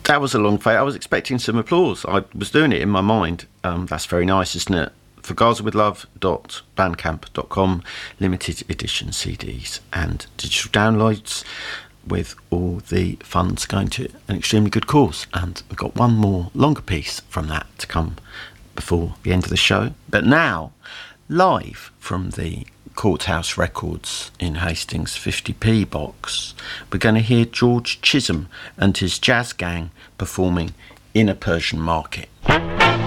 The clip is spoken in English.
That was a long fade. I was expecting some applause. I was doing it in my mind. That's very nice, isn't it? FugazaWithLove.bandcamp.com, limited edition CDs and digital downloads, with all the funds going to an extremely good cause. And we've got one more longer piece from that to come before the end of the show. But now, live from the Courthouse Records in Hastings 50p box, we're going to hear George Chisholm and his jazz gang performing In a Persian Market.